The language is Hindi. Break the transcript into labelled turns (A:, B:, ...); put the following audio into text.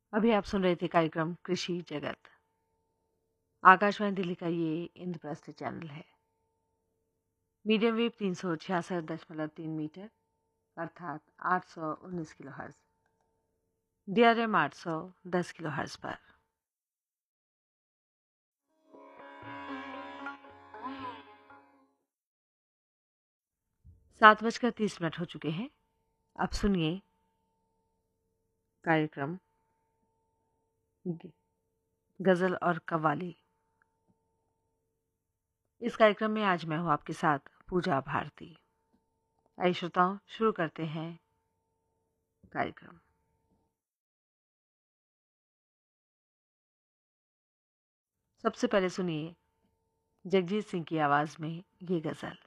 A: अभी आप सुन रहे थे कार्यक्रम कृषि जगत। आकाशवाणी दिल्ली का ये इंद्रप्रस्थ चैनल है। मीडियम वेव 366.3 मीटर अर्थात 819 किलोहर्ट्ज, DRM 810 किलोहर्ट्ज पर। 7:30 हो चुके हैं। अब सुनिए कार्यक्रम गजल और कव्वाली। इस कार्यक्रम में आज मैं हूं आपके साथ पूजा भारती। आइए श्रोताओं, शुरू करते हैं कार्यक्रम। सबसे पहले सुनिए जगजीत सिंह की आवाज में ये गजल।